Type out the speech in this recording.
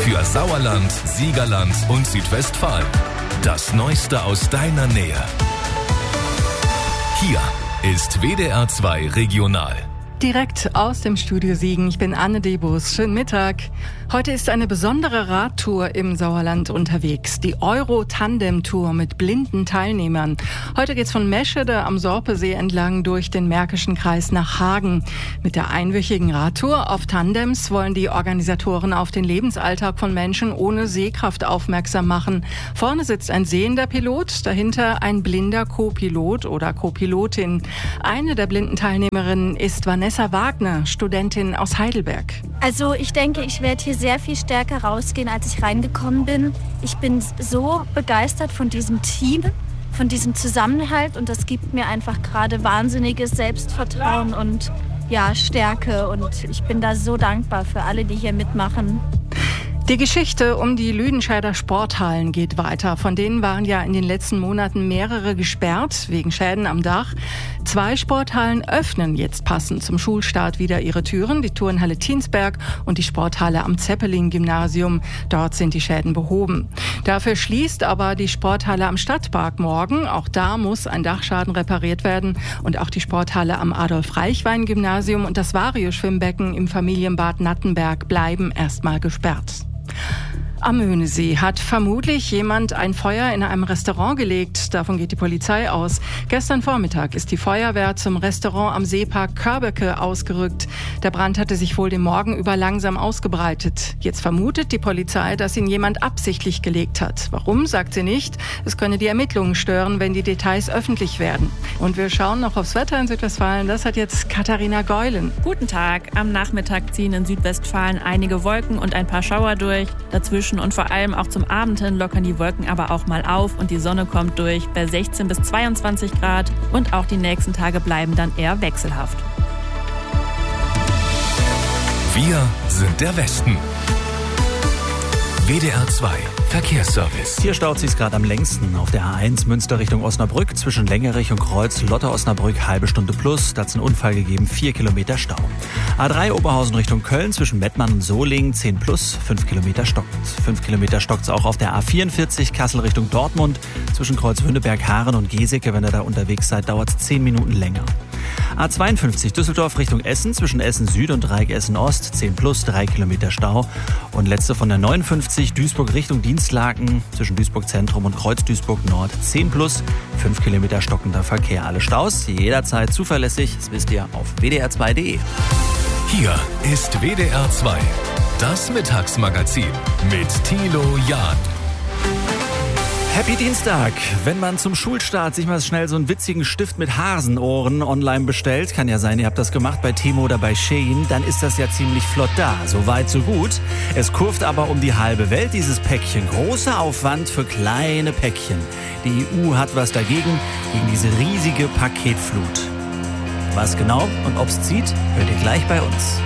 Für Sauerland, Siegerland und Südwestfalen. Das Neueste aus deiner Nähe. Hier ist WDR 2 Regional. Direkt aus dem Studio Siegen. Ich bin Anne Debus. Schönen Mittag. Heute ist eine besondere Radtour im Sauerland unterwegs. Die Euro-Tandem-Tour mit blinden Teilnehmern. Heute geht's von Meschede am Sorpesee entlang durch den Märkischen Kreis nach Hagen. Mit der einwöchigen Radtour auf Tandems wollen die Organisatoren auf den Lebensalltag von Menschen ohne Sehkraft aufmerksam machen. Vorne sitzt ein sehender Pilot, dahinter ein blinder Co-Pilot oder Co-Pilotin. Eine der blinden Teilnehmerinnen ist Vanessa Wagner, Studentin aus Heidelberg. Also ich denke, ich werde hier sehr viel stärker rausgehen, als ich reingekommen bin. Ich bin so begeistert von diesem Team, von diesem Zusammenhalt und das gibt mir einfach gerade wahnsinniges Selbstvertrauen und Stärke und ich bin da so dankbar für alle, die hier mitmachen. Die Geschichte um die Lüdenscheider Sporthallen geht weiter. Von denen waren ja in den letzten Monaten mehrere gesperrt, wegen Schäden am Dach. 2 Sporthallen öffnen jetzt passend zum Schulstart wieder ihre Türen. Die Turnhalle Thiensberg und die Sporthalle am Zeppelin-Gymnasium. Dort sind die Schäden behoben. Dafür schließt aber die Sporthalle am Stadtpark morgen. Auch da muss ein Dachschaden repariert werden. Und auch die Sporthalle am Adolf-Reichwein-Gymnasium und das Vario-Schwimmbecken im Familienbad Nattenberg bleiben erstmal gesperrt. Am Möhnesee hat vermutlich jemand ein Feuer in einem Restaurant gelegt. Davon geht die Polizei aus. Gestern Vormittag ist die Feuerwehr zum Restaurant am Seepark Körbecke ausgerückt. Der Brand hatte sich wohl den Morgen über langsam ausgebreitet. Jetzt vermutet die Polizei, dass ihn jemand absichtlich gelegt hat. Warum, sagt sie nicht. Es könne die Ermittlungen stören, wenn die Details öffentlich werden. Und wir schauen noch aufs Wetter in Südwestfalen. Das hat jetzt Katharina Geulen. Guten Tag. Am Nachmittag ziehen in Südwestfalen einige Wolken und ein paar Schauer durch. Dazwischen und vor allem auch zum Abend hin lockern die Wolken aber auch mal auf und die Sonne kommt durch bei 16 bis 22 Grad und auch die nächsten Tage bleiben dann eher wechselhaft. Wir sind der Westen. WDR 2 Verkehrsservice. Hier staut sich's gerade am längsten auf der A1 Münster Richtung Osnabrück zwischen Längerich und Kreuz Lotte-Osnabrück halbe Stunde plus. Da hat's einen Unfall gegeben, 4 Kilometer Stau. A3 Oberhausen Richtung Köln zwischen Mettmann und Solingen 10 plus, 5 Kilometer stockend. 5 Kilometer stockt's auch auf der A44 Kassel Richtung Dortmund zwischen Kreuz Wünneberg, Haaren und Geseke. Wenn ihr da unterwegs seid, dauert's 10 Minuten länger. A52 Düsseldorf Richtung Essen zwischen Essen Süd und Dreieck Essen Ost 10 plus, 3 Kilometer Stau. Und letzte von der 59 Duisburg Richtung Dienstlaken zwischen Duisburg Zentrum und Kreuz Duisburg Nord 10 plus, 5 Kilometer stockender Verkehr. Alle Staus jederzeit zuverlässig, das wisst ihr auf wdr2.de. Hier ist WDR 2, das Mittagsmagazin mit Thilo Jahn. Happy Dienstag! Wenn man zum Schulstart sich mal schnell so einen witzigen Stift mit Hasenohren online bestellt, kann ja sein, ihr habt das gemacht bei Temo oder bei Shein, dann ist das ja ziemlich flott da. So weit, so gut. Es kurvt aber um die halbe Welt, dieses Päckchen. Großer Aufwand für kleine Päckchen. Die EU hat was dagegen, gegen diese riesige Paketflut. Was genau und ob's zieht, hört ihr gleich bei uns.